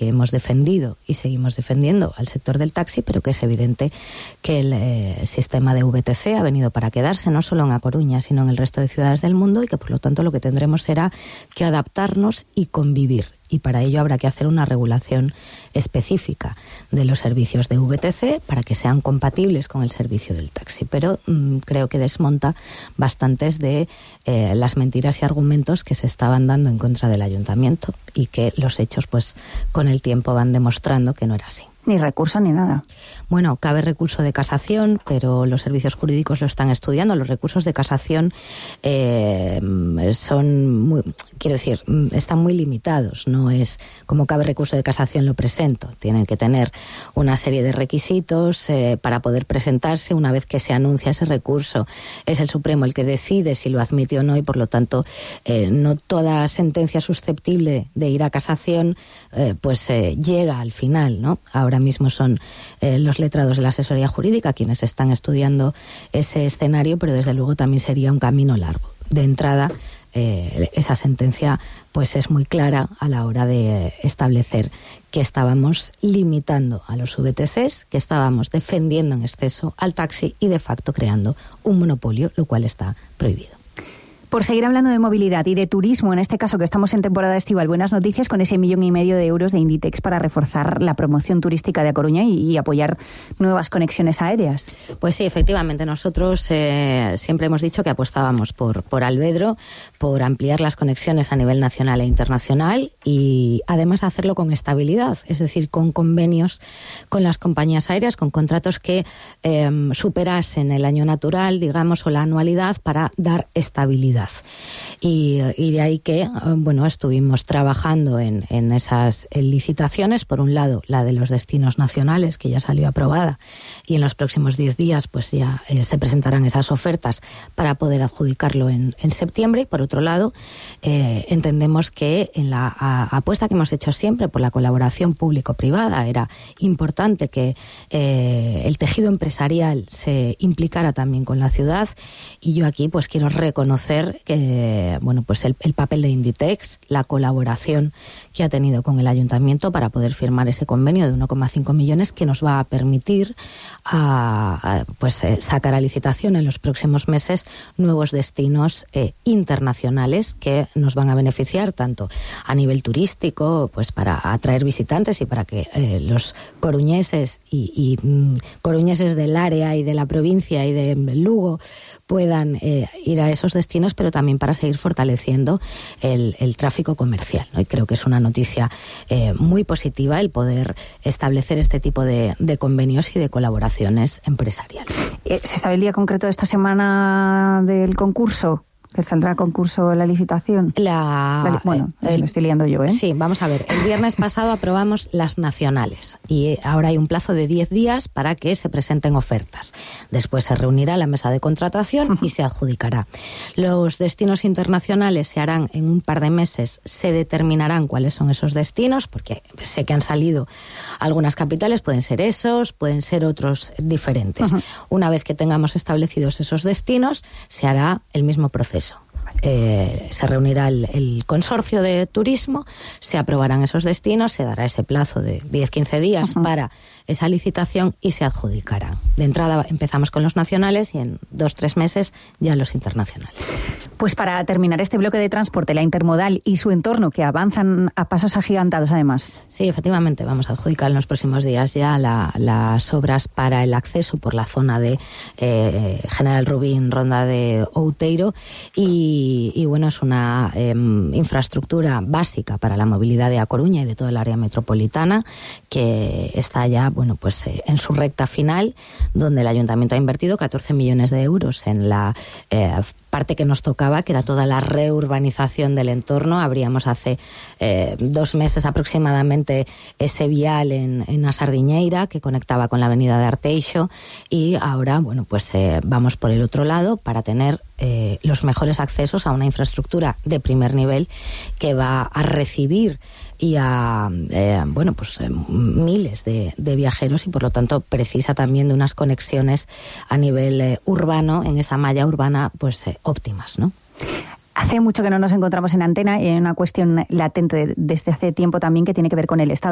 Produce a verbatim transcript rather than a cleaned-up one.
que hemos defendido y seguimos defendiendo al sector del taxi, pero que es evidente que el eh, sistema de V T C ha venido para quedarse, no solo en A Coruña, sino en el resto de ciudades del mundo, y que por lo tanto lo que tendremos será que adaptarnos y convivir. Y para ello habrá que hacer una regulación específica de los servicios de V T C para que sean compatibles con el servicio del taxi. Pero mmm, creo que desmonta bastantes de eh, las mentiras y argumentos que se estaban dando en contra del ayuntamiento y que los hechos, pues, con el tiempo van demostrando que no era así. Ni recurso ni nada. Bueno, cabe recurso de casación, pero los servicios jurídicos lo están estudiando. Los recursos de casación eh, son muy, quiero decir, están muy limitados. No es como cabe recurso de casación lo presento. Tienen que tener una serie de requisitos eh, para poder presentarse. Una vez que se anuncia ese recurso, es el Supremo el que decide si lo admite o no, y por lo tanto eh, no toda sentencia susceptible de ir a casación eh, pues eh, llega al final, ¿no? Ahora mismo son eh, los letrados de la asesoría jurídica quienes están estudiando ese escenario, pero desde luego también sería un camino largo. De entrada, eh, esa sentencia pues es muy clara a la hora de establecer que estábamos limitando a los V T Cs, que estábamos defendiendo en exceso al taxi y de facto creando un monopolio, lo cual está prohibido. Por seguir hablando de movilidad y de turismo, en este caso que estamos en temporada estival, buenas noticias con ese millón y medio de euros de Inditex para reforzar la promoción turística de A Coruña y, y apoyar nuevas conexiones aéreas. Pues sí, efectivamente, nosotros eh, siempre hemos dicho que apostábamos por, por Alvedro, por ampliar las conexiones a nivel nacional e internacional y además hacerlo con estabilidad, es decir, con convenios con las compañías aéreas, con contratos que eh, superasen el año natural, digamos, o la anualidad para dar estabilidad. Y, y de ahí que, bueno, estuvimos trabajando en, en esas licitaciones. Por un lado, la de los destinos nacionales, que ya salió aprobada, y en los próximos diez días pues ya eh, se presentarán esas ofertas para poder adjudicarlo en, en septiembre. Y por otro lado, eh, entendemos que en la a, apuesta que hemos hecho siempre por la colaboración público-privada era importante que eh, el tejido empresarial se implicara también con la ciudad, y yo aquí pues quiero reconocer que, bueno, pues el, el papel de Inditex, la colaboración que ha tenido con el ayuntamiento para poder firmar ese convenio de uno coma cinco millones que nos va a permitir a, a, pues eh, sacar a licitación en los próximos meses nuevos destinos eh, internacionales que nos van a beneficiar tanto a nivel turístico, pues para atraer visitantes y para que eh, los coruñeses y, y mm, coruñeses del área y de la provincia y de Lugo puedan eh, ir a esos destinos, pero también para seguir fortaleciendo el, el tráfico comercial, ¿no? Y creo que es una noticia eh, muy positiva el poder establecer este tipo de, de convenios y de colaboraciones empresariales. ¿Se sabe el día concreto de esta semana del concurso? ¿Que saldrá a concurso la licitación? La, la, bueno, el, lo estoy liando yo, ¿eh? Sí, vamos a ver. El viernes pasado aprobamos las nacionales y ahora hay un plazo de diez días para que se presenten ofertas. Después se reunirá la mesa de contratación y se adjudicará. Los destinos internacionales se harán en un par de meses, se determinarán cuáles son esos destinos, porque sé que han salido algunas capitales, pueden ser esos, pueden ser otros diferentes. Uh-huh. Una vez que tengamos establecidos esos destinos, se hará el mismo proceso. Eh, se reunirá el, el consorcio de turismo, se aprobarán esos destinos, se dará ese plazo de diez a quince días uh-huh. para esa licitación y se adjudicarán. De entrada empezamos con los nacionales y en dos o tres meses ya los internacionales. Pues para terminar este bloque de transporte, la intermodal y su entorno, que avanzan a pasos agigantados además. Sí, efectivamente, vamos a adjudicar en los próximos días ya la, las obras para el acceso por la zona de eh, General Rubín, Ronda de Outeiro, y, y bueno, es una eh, infraestructura básica para la movilidad de A Coruña y de todo el área metropolitana, que está ya, bueno, pues eh, en su recta final, donde el Ayuntamiento ha invertido catorce millones de euros en la eh, parte que nos tocaba, que era toda la reurbanización del entorno. Abríamos hace eh, dos meses aproximadamente ese vial en, en A Sardiñeira, que conectaba con la avenida de Arteixo, y ahora, bueno, pues eh, vamos por el otro lado para tener eh, los mejores accesos a una infraestructura de primer nivel que va a recibir y a eh, bueno pues eh, miles de, de viajeros, y por lo tanto precisa también de unas conexiones a nivel eh, urbano, en esa malla urbana pues eh, óptimas, ¿no? Hace mucho que no nos encontramos en antena y hay una cuestión latente desde hace tiempo también que tiene que ver con el estado